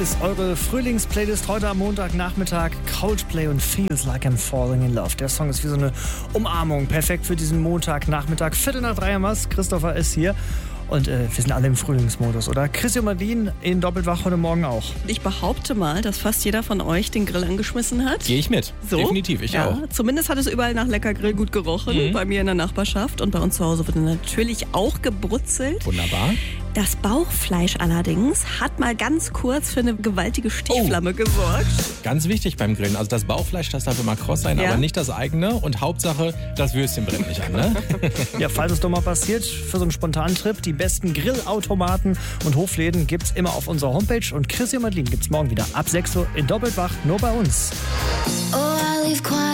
ist eure Frühlingsplaylist heute am Montagnachmittag. Coldplay und Feels Like I'm Falling in Love. Der Song ist wie so eine Umarmung. Perfekt für diesen Montagnachmittag. 2:45 haben wir's. Christopher ist hier. Und wir sind alle im Frühlingsmodus, oder? Chrissy und Marlene in Doppelwach heute Morgen auch. Ich behaupte mal, dass fast jeder von euch den Grill angeschmissen hat. Gehe ich mit. So? Definitiv, ich auch. Zumindest hat es überall nach Leckergrill gut gerochen. Bei mir in der Nachbarschaft. Und bei uns zu Hause wird natürlich auch gebrutzelt. Wunderbar. Das Bauchfleisch allerdings hat mal ganz kurz für eine gewaltige Stichflamme gesorgt. Ganz wichtig beim Grillen. Also das Bauchfleisch, das darf immer kross sein, aber nicht das eigene. Und Hauptsache, das Würstchen brennt nicht an, ne? Ja, falls es doch mal passiert, für so einen spontanen Trip, die besten Grillautomaten und Hofläden gibt's immer auf unserer Homepage. Und Chrissy und Marlene gibt's morgen wieder ab 6 Uhr in Doppelwach, nur bei uns. Oh, I leave quiet.